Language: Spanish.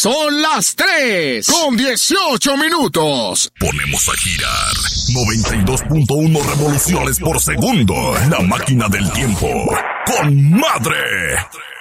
Son las 3:18. Ponemos a girar 92.1 revoluciones por segundo. La máquina del tiempo. ¡Con madre!